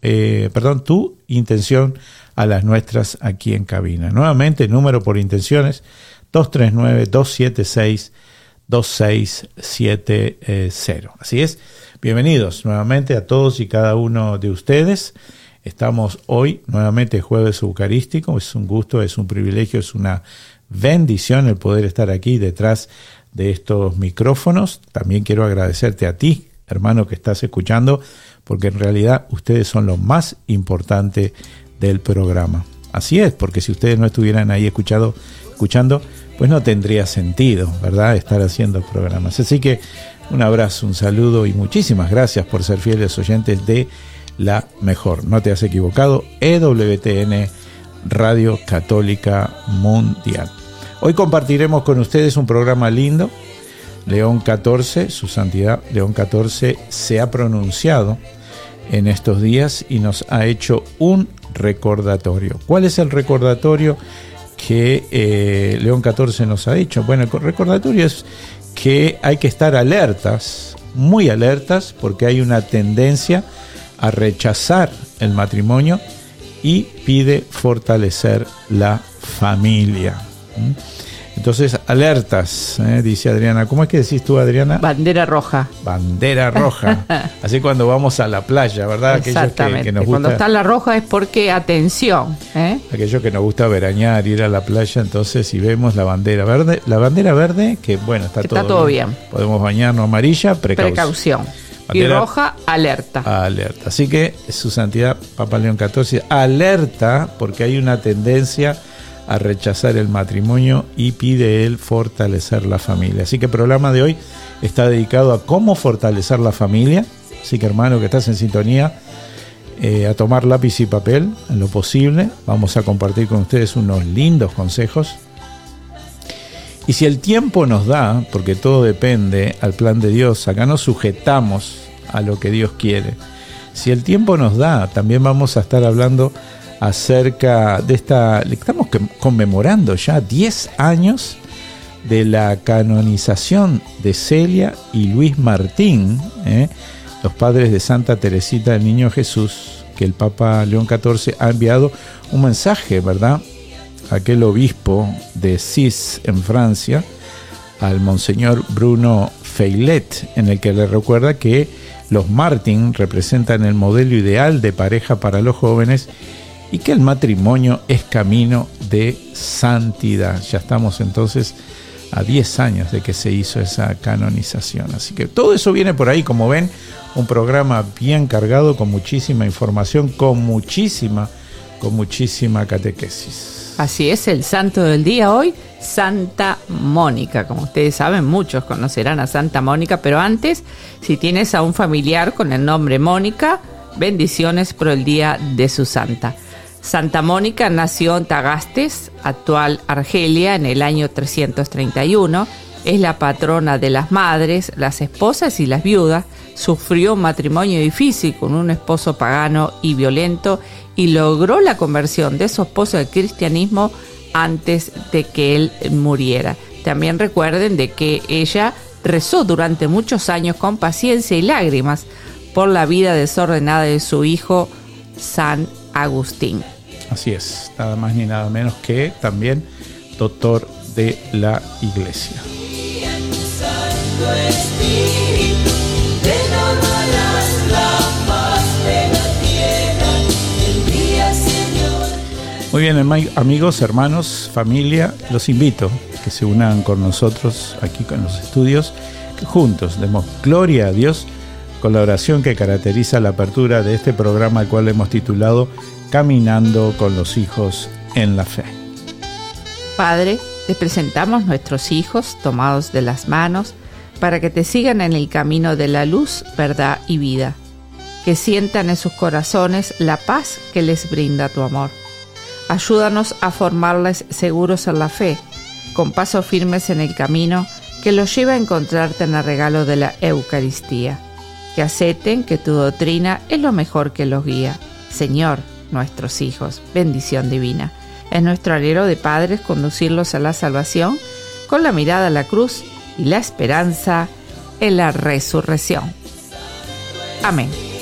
tu intención a las nuestras aquí en cabina. Nuevamente, número por intenciones 239-276-2670. Así es, bienvenidos nuevamente a todos y cada uno de ustedes. Estamos hoy nuevamente jueves eucarístico. Es un gusto, es un privilegio, es una bendición el poder estar aquí detrás de estos micrófonos. También quiero agradecerte a ti, hermano, que estás escuchando, porque en realidad ustedes son lo más importante del programa. Así es, porque si ustedes no estuvieran ahí escuchando, pues no tendría sentido, ¿verdad?, estar haciendo programas. Así que un abrazo, un saludo y muchísimas gracias por ser fieles oyentes de la mejor. No te has equivocado, EWTN, Radio Católica Mundial. Hoy compartiremos con ustedes un programa lindo. León XIV, su santidad León XIV, se ha pronunciado en estos días y nos ha hecho un recordatorio. ¿Cuál es el recordatorio que León XIV nos ha hecho? Bueno, el recordatorio es que hay que estar alertas, muy alertas, porque hay una tendencia a rechazar el matrimonio y pide fortalecer la familia. Entonces, alertas, dice Adriana. ¿Cómo es que decís tú, Adriana? Bandera roja. Bandera roja. Así cuando vamos a la playa, ¿verdad? Exactamente. Que nos gusta, cuando está la roja es porque, atención. Aquellos que nos gusta veranear, ir a la playa, entonces si vemos la bandera verde, que bueno, está todo bien. Podemos bañarnos. Amarilla, precaución. Bandera, y roja, alerta. Alerta. Así que su santidad Papa León XIV alerta porque hay una tendencia a rechazar el matrimonio y pide él fortalecer la familia. Así que el programa de hoy está dedicado a cómo fortalecer la familia. Así que, hermano, que estás en sintonía, a tomar lápiz y papel en lo posible. Vamos a compartir con ustedes unos lindos consejos. Y si el tiempo nos da, porque todo depende al plan de Dios, acá nos sujetamos a lo que Dios quiere. Si el tiempo nos da, también vamos a estar hablando acerca de estamos conmemorando ya 10 años de la canonización de Celia y Luis Martín, los padres de Santa Teresita del Niño Jesús, que el Papa León XIV ha enviado un mensaje, ¿verdad?, a aquel obispo de Cis en Francia, al Monseñor Bruno Feilet, en el que le recuerda que los Martín representan el modelo ideal de pareja para los jóvenes y que el matrimonio es camino de santidad. Ya estamos entonces a 10 años de que se hizo esa canonización. Así que todo eso viene por ahí, como ven, un programa bien cargado, con muchísima información, con muchísima catequesis. Así es, el santo del día hoy, Santa Mónica. Como ustedes saben, muchos conocerán a Santa Mónica, pero antes, si tienes a un familiar con el nombre Mónica, bendiciones por el día de su santa. Santa Mónica nació en Tagastes, actual Argelia, en el año 331. Es la patrona de las madres, las esposas y las viudas. Sufrió un matrimonio difícil con un esposo pagano y violento y logró la conversión de su esposo al cristianismo antes de que él muriera. También recuerden de que ella rezó durante muchos años con paciencia y lágrimas por la vida desordenada de su hijo San Agustín. Así es, nada más ni nada menos que también doctor de la Iglesia. Muy bien, amigos, hermanos, familia, los invito a que se unan con nosotros aquí con los estudios, que juntos demos gloria a Dios con la oración que caracteriza la apertura de este programa, al cual hemos titulado Caminando con los hijos en la fe. Padre, te presentamos nuestros hijos tomados de las manos para que te sigan en el camino de la luz, verdad y vida. Que sientan en sus corazones la paz que les brinda tu amor. Ayúdanos a formarles seguros en la fe, con pasos firmes en el camino que los lleva a encontrarte en el regalo de la Eucaristía. Que acepten que tu doctrina es lo mejor que los guía. Señor, nuestros hijos, bendición divina. Es nuestro anhelo de padres conducirlos a la salvación con la mirada a la cruz y la esperanza en la resurrección. Amén.